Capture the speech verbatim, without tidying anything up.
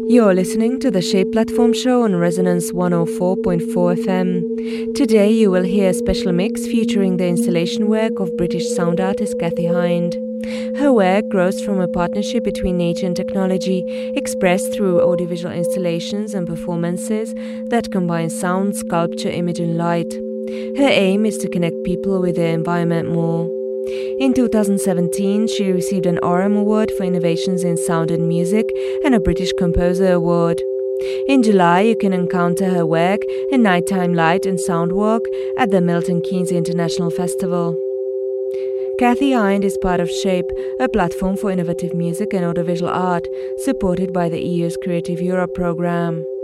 You're listening to the Shape Platform Show on Resonance one oh four point four F M. Today you will hear a special mix featuring the installation work of British sound artist Kathy Hind. Her work grows from a partnership between nature and technology, expressed through audiovisual installations and performances that combine sound, sculpture, image and light. Her aim is to connect people with their environment more. In two thousand seventeen, she received an O R M Award for Innovations in Sound and Music and a British Composer Award. In July, you can encounter her work in Nighttime Light and Sound Walk at the Milton Keynes International Festival. Kathy Hind is part of Shape, a platform for innovative music and audiovisual art, supported by the E U's Creative Europe program.